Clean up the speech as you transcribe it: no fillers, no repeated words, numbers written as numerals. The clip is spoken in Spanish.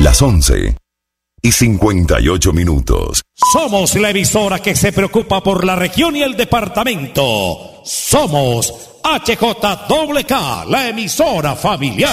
Las 11:58. Somos la emisora que se preocupa por la región y el departamento. Somos HJWK, la emisora familiar.